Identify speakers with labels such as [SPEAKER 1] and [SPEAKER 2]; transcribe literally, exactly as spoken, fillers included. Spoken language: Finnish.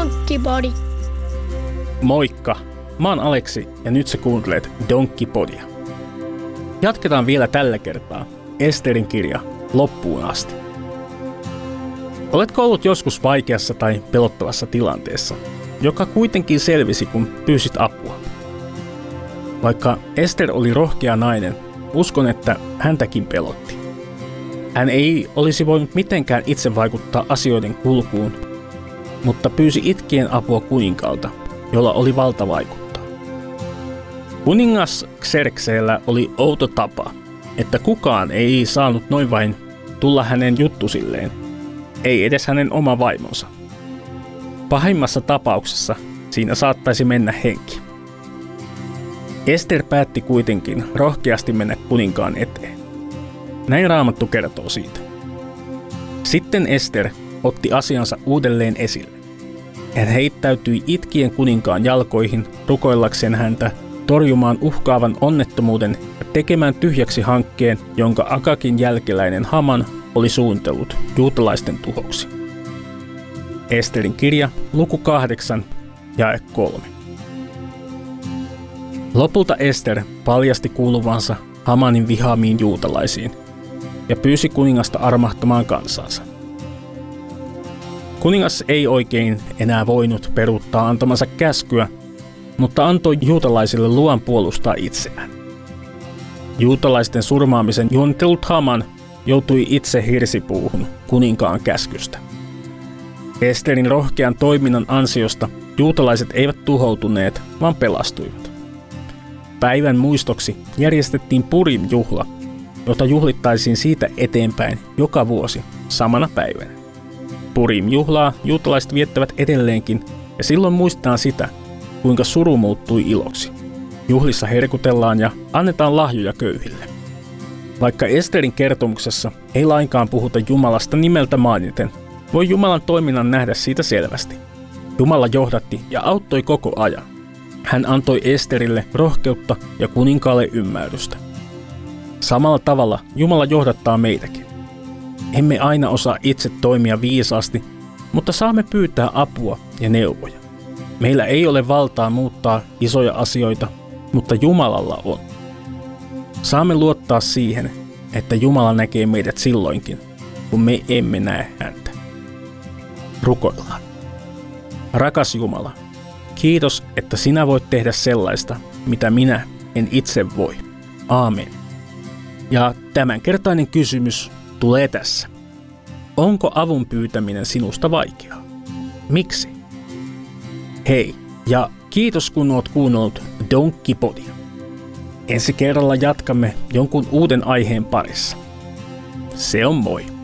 [SPEAKER 1] Donkkipodi.
[SPEAKER 2] Moikka! Mä oon Aleksi ja nyt sä kuuntelet Donkkipodia. Jatketaan vielä tällä kertaa Esterin kirja loppuun asti. Oletko ollut joskus vaikeassa tai pelottavassa tilanteessa, joka kuitenkin selvisi, kun pyysit apua? Vaikka Ester oli rohkea nainen, uskon, että häntäkin pelotti. Hän ei olisi voinut mitenkään itse vaikuttaa asioiden kulkuun, mutta pyysi itkien apua kuninkaalta, jolla oli valta vaikuttaa. Kuningas Xerxellä oli outo tapa, että kukaan ei saanut noin vain tulla hänen juttusilleen, ei edes hänen oma vaimonsa. Pahimmassa tapauksessa siinä saattaisi mennä henki. Ester päätti kuitenkin rohkeasti mennä kuninkaan eteen. Näin Raamattu kertoo siitä. Sitten Ester otti asiansa uudelleen esille. Hän heittäytyi itkien kuninkaan jalkoihin rukoillakseen häntä torjumaan uhkaavan onnettomuuden ja tekemään tyhjäksi hankkeen, jonka Agakin jälkeläinen Haman oli suunnitellut juutalaisten tuhoksi. Esterin kirja, luku kahdeksan, jae kolme. Lopulta Ester paljasti kuuluvansa Hamanin vihaamiin juutalaisiin ja pyysi kuningasta armahtamaan kansansa. Kuningas ei oikein enää voinut peruuttaa antamansa käskyä, mutta antoi juutalaisille luvan puolustaa itseään. Juutalaisten surmaamisen juonitellut Haman joutui itse hirsipuuhun kuninkaan käskystä. Esterin rohkean toiminnan ansiosta juutalaiset eivät tuhoutuneet, vaan pelastuivat. Päivän muistoksi järjestettiin Purim-juhla, jota juhlittaisiin siitä eteenpäin joka vuosi samana päivänä. Purim-juhlaa juutalaiset viettävät edelleenkin, ja silloin muistetaan sitä, kuinka suru muuttui iloksi. Juhlissa herkutellaan ja annetaan lahjoja köyhille. Vaikka Esterin kertomuksessa ei lainkaan puhuta Jumalasta nimeltä mainiten, voi Jumalan toiminnan nähdä siitä selvästi. Jumala johdatti ja auttoi koko ajan. Hän antoi Esterille rohkeutta ja kuninkaalle ymmärrystä. Samalla tavalla Jumala johdattaa meitäkin. Emme aina osaa itse toimia viisaasti, mutta saamme pyytää apua ja neuvoja. Meillä ei ole valtaa muuttaa isoja asioita, mutta Jumalalla on. Saamme luottaa siihen, että Jumala näkee meidät silloinkin, kun me emme näe häntä. Rukoillaan. Rakas Jumala, kiitos, että sinä voit tehdä sellaista, mitä minä en itse voi. Aamen. Ja tämänkertainen kysymys tulee tässä. Onko avun pyytäminen sinusta vaikeaa? Miksi? Hei, ja kiitos kun oot kuunnellut Donkkipodia. Ensi kerralla jatkamme jonkun uuden aiheen parissa. Se on moi!